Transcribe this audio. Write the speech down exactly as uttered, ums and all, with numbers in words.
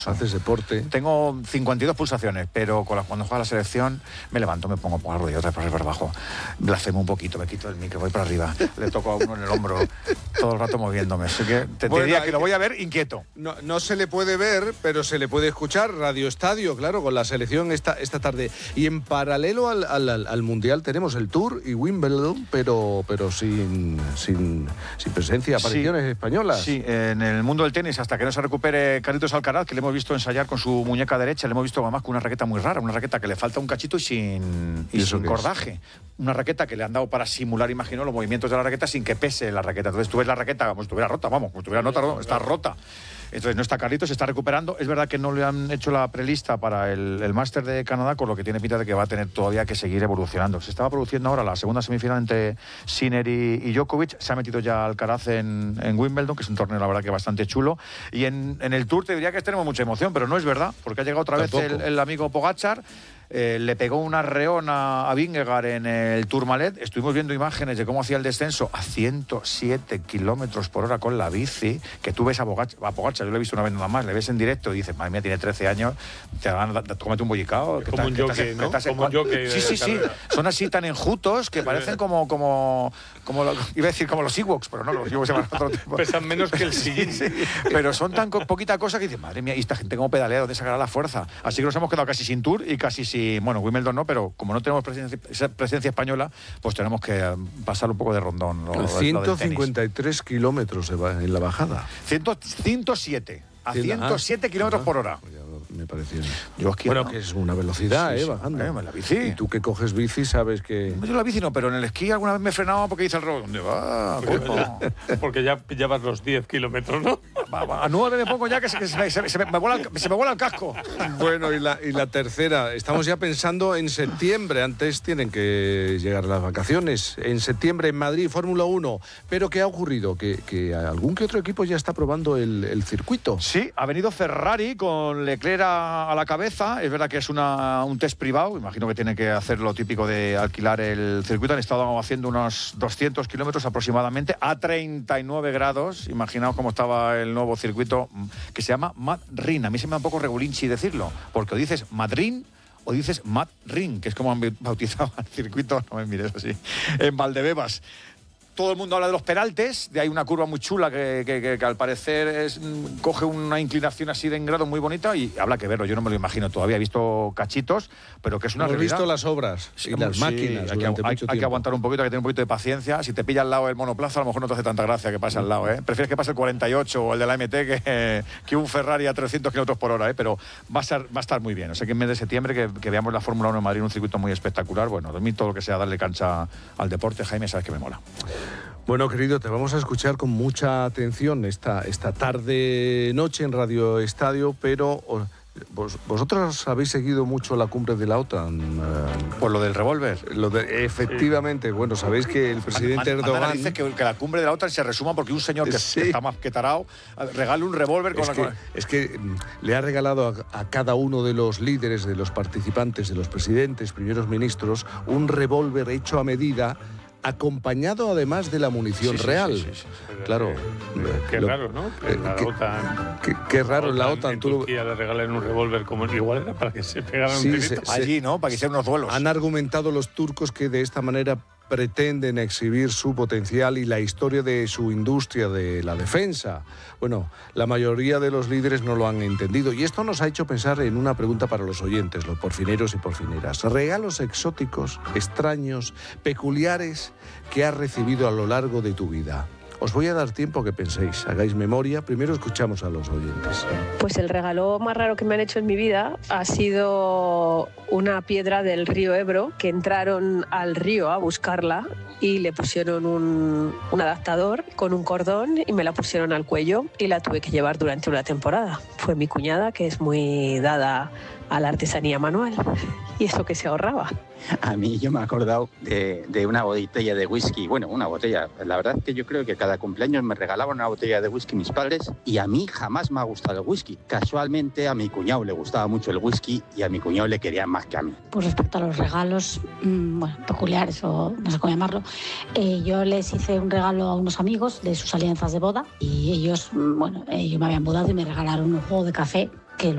Haces deporte. Tengo cincuenta y dos pulsaciones, pero con la, cuando juega la selección me levanto, me pongo por la rodilla otra vez para abajo, blasfemo un poquito, me quito el micro, voy para arriba, le toco a uno en el hombro, todo el rato moviéndome. Así que te, bueno, te diría que lo voy a ver inquieto. No, no se le puede ver, pero se le puede escuchar. Radio Estadio, claro, con la selección esta, esta tarde. Y en paralelo al, al, al Mundial tenemos el Tour y Wimbledon, pero, pero sin, sin, sin presencia, apariciones sí, españolas. Sí, en el mundo del tenis, hasta que no se recupere Carlitos Alcaraz, que le hemos visto ensayar con su muñeca derecha, le hemos visto además con una raqueta muy rara, una raqueta que le falta un cachito y sin, y ¿Y sin cordaje. Una raqueta que le han dado para simular, imagino, los movimientos de la raqueta sin que pese la raqueta. Entonces tú ves la raqueta como si estuviera rota, vamos, como si estuviera rota, no, está rota. Entonces no está Carlitos, se está recuperando. Es verdad que no le han hecho la prelista para el, el Máster de Canadá, con lo que tiene pinta de que va a tener todavía que seguir evolucionando. Se estaba produciendo ahora la segunda semifinal entre Sinner y, y Djokovic. Se ha metido ya Alcaraz en, en Wimbledon, que es un torneo, la verdad, que bastante chulo. Y en, en el Tour te diría que tenemos mucha emoción, pero no es verdad, porque ha llegado otra Tampoco. vez el, el amigo Pogačar. Eh, le pegó una arreón a, a Vingegaard en el Tourmalet. Estuvimos viendo imágenes de cómo hacía el descenso a ciento siete kilómetros por hora con la bici, que tú ves a Pogačar, a Pogačar, yo lo he visto una vez nada más, le ves en directo y dices, madre mía, tiene trece años, te van a comete un bollicao. Es como un jockey, ¿no? Como un jockey. Sí, sí, sí. Son así tan enjutos que parecen como, como, como lo, iba a decir como los Ewoks, pero no, los Ewoks se van a otro tipo. Pesan menos que el sillín. Sí, pero son tan poquita cosa que dices, madre mía, y esta gente cómo pedalea, ¿dónde sacará la fuerza? Así que nos hemos quedado casi sin Tour y casi sin, bueno, Wimbledon no, pero como no tenemos presencia, presencia española, pues tenemos que pasar un poco de rondón. Lo, ciento cincuenta y tres kilómetros en la bajada. ciento siete, a ciento siete kilómetros por hora. Me pareció. Yo esquí, bueno, ¿no? que es una velocidad, sí, ¿eh? Sí, bajando. Eh, la bici. Y tú que coges bici sabes que... Yo la bici no, pero en el esquí alguna vez me he frenado porque dice el robo. ¿Dónde va? Porque, porque ya llevas los diez kilómetros, ¿no? Va, va, a nueve me pongo ya que se, se, se, se, me, me vuela el, se me vuela el casco. Bueno, y la, y la tercera. Estamos ya pensando en septiembre. Antes tienen que llegar las vacaciones. En septiembre en Madrid, Fórmula uno. ¿Pero qué ha ocurrido? Que, que algún que otro equipo ya está probando el, el circuito. Sí, ha venido Ferrari con Leclerc a, a la cabeza. Es verdad que es una, un test privado. Imagino que tiene que hacer lo típico de alquilar el circuito. Han estado haciendo unos doscientos kilómetros aproximadamente a treinta y nueve grados. Imaginaos cómo estaba el nuevo circuito que se llama Madrid. A mí se me da un poco regulinchi decirlo, porque o dices Madrid o dices Madrid, que es como han bautizado el circuito, no me mires así, en Valdebebas. Todo el mundo habla de los peraltes, de ahí una curva muy chula que, que, que, que al parecer es, coge una inclinación así de en grado muy bonita y habla que verlo, yo no me lo imagino todavía, he visto cachitos, pero que es una Hemos realidad. visto las obras y sí, las sí, máquinas hay que, hay, hay que aguantar un poquito, hay que tener un poquito de paciencia. Si te pilla al lado el monoplaza, a lo mejor no te hace tanta gracia que pase al lado, ¿eh? Prefieres que pase el cuarenta y ocho o el de la M T que, que un Ferrari a trescientos kilómetros por hora, ¿eh? Pero va a, ser, va a estar muy bien. O sea que en mes de septiembre que, que veamos la Fórmula uno en Madrid, un circuito muy espectacular. Bueno, a mí todo lo que sea darle cancha al deporte, Jaime, sabes que me mola. Bueno, querido, te vamos a escuchar con mucha atención esta, esta tarde-noche en Radio Estadio, pero vos, vosotros habéis seguido mucho la cumbre de la OTAN. Uh, ¿Por lo del revólver? Lo de, efectivamente, sí. Bueno, sabéis que el presidente Man, Man, Erdogan... dice que, que la cumbre de la OTAN se resuma porque un señor que, sí. que está más que tarao regala un revólver con es la... Que, es que le ha regalado a, a cada uno de los líderes, de los participantes, de los presidentes, primeros ministros, un revólver hecho a medida, acompañado además de la munición sí, sí, real. Sí, sí, sí, sí. Claro. Qué lo, raro, ¿no? Que la qué, OTAN... Qué, qué raro en la OTAN. En tú Turquía le regalen un revólver como igual era para que se pegaran sí, un tirito. Se, allí, ¿no? Para que hicieran unos duelos. Han argumentado los turcos que de esta manera pretenden exhibir su potencial y la historia de su industria de la defensa. Bueno, la mayoría de los líderes no lo han entendido y esto nos ha hecho pensar en una pregunta para los oyentes, los porfineros y porfineras. Regalos exóticos, extraños, peculiares que has recibido a lo largo de tu vida. Os voy a dar tiempo a que penséis, hagáis memoria. Primero escuchamos a los oyentes. Pues el regalo más raro que me han hecho en mi vida ha sido una piedra del río Ebro, que entraron al río a buscarla y le pusieron un, un adaptador con un cordón y me la pusieron al cuello y la tuve que llevar durante una temporada. Fue mi cuñada, que es muy dada a la artesanía manual, y eso que se ahorraba. A mí yo me he acordado de, de una botella de whisky, bueno, una botella, la verdad es que yo creo que cada cumpleaños me regalaban una botella de whisky mis padres y a mí jamás me ha gustado el whisky. Casualmente a mi cuñado le gustaba mucho el whisky y a mi cuñado le querían más que a mí. Pues respecto a los regalos, mmm, bueno, peculiares o no sé cómo llamarlo, eh, yo les hice un regalo a unos amigos de sus alianzas de boda y ellos, bueno, ellos me habían bodado y me regalaron un juego de café